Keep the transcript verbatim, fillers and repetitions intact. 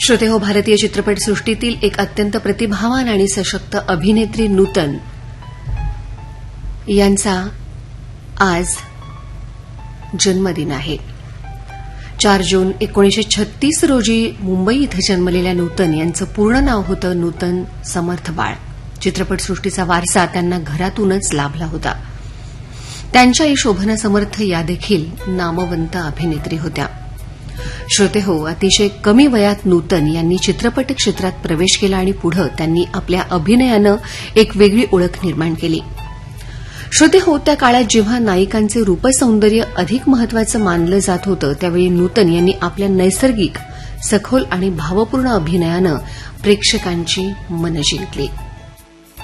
श्रोतेहो, भारतीय चित्रपटसृष्टीतील एक अत्यंत प्रतिभावान आणि सशक्त अभिनेत्री नूतन यांचा आज जन्मदिन आहे. चार जून एकोणीसशे छत्तीस रोजी मुंबई इथं जन्मलेल्या नूतन यांचं पूर्ण नाव होतं नूतन समर्थ बाळ. चित्रपटसृष्टीचा वारसा त्यांना घरातूनच लाभला होता. त्यांच्या आई शोभना समर्थ या देखील नामवंत अभिनेत्री होत्या. श्रोतेहो, अतिशय कमी वयात नूतन यांनी चित्रपट क्षेत्रात प्रवेश केला आणि पुढे त्यांनी आपल्या अभिनयानं एक वेगळी ओळख निर्माण केली. श्रोतेहो, त्या काळात जेव्हा नायिकांचे रूपसौंदर्य अधिक महत्वाचं मानलं जात होतं, त्यावेळी नूतन यांनी आपल्या नैसर्गिक, सखोल आणि भावपूर्ण अभिनयानं प्रेक्षकांची मनं जिंकली.